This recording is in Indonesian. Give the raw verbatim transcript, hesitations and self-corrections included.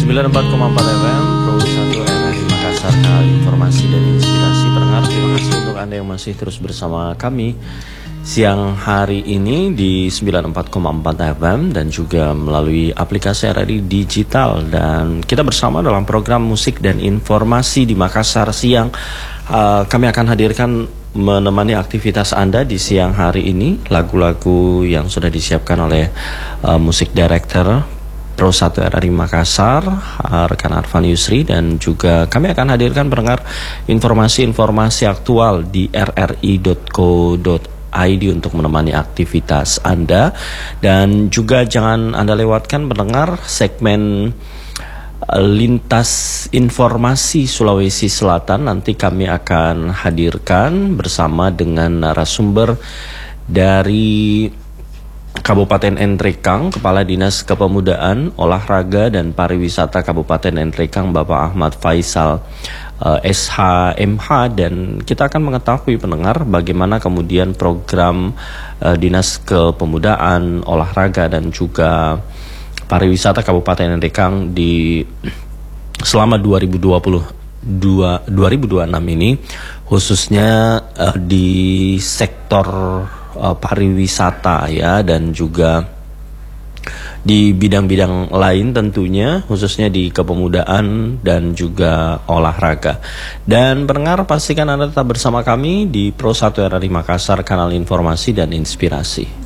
sembilan puluh empat koma empat F M Pro satu R R I Makassar, kanal informasi dan inspirasi pendengar. Terima kasih untuk Anda yang masih terus bersama kami siang hari ini di sembilan puluh empat koma empat F M dan juga melalui aplikasi R R I Digital. Dan kita bersama dalam program musik dan informasi di Makassar siang. uh, Kami akan hadirkan menemani aktivitas Anda di siang hari ini lagu-lagu yang sudah disiapkan oleh uh, musik director Pro satu R R I Makassar, rekan Arfan Yusri, dan juga kami akan hadirkan pendengar informasi-informasi aktual di r r i dot co dot i d untuk menemani aktivitas Anda. Dan juga jangan Anda lewatkan pendengar segmen Lintas Informasi Sulawesi Selatan. Nanti kami akan hadirkan bersama dengan narasumber dari Kabupaten Entrekang, Kepala Dinas Kepemudaan, Olahraga dan Pariwisata Kabupaten Entrekang, Bapak Ahmad Faisal uh, S H M H. Dan kita akan mengetahui pendengar bagaimana kemudian program uh, Dinas Kepemudaan, Olahraga dan juga Pariwisata Kabupaten Entrekang di selama dua ribu dua puluh dua dua ribu dua puluh enam ini, khususnya uh, di sektor uh, pariwisata ya, dan juga di bidang-bidang lain tentunya, khususnya di kepemudaan dan juga olahraga. Dan pendengar, pastikan Anda tetap bersama kami di Pro satu R R I Makassar, kanal informasi dan inspirasi.